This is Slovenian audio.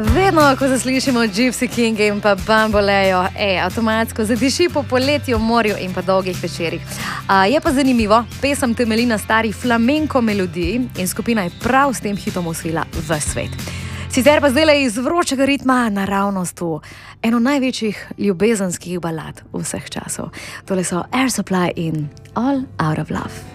Vedno, ko zaslišimo Gypsy King in pa Bambolejo, avtomatsko zadiši po poletju, morju in pa dolgih večerih. Je pa zanimivo, pesem temelji na stari flamenko melodiji in skupina je prav s tem hitom osvojila ves svet. Sicer pa zdaj iz vročega ritma naravnost v eno največjih ljubezenskih balad vseh časov. Tole so Air Supply in All Out of Love.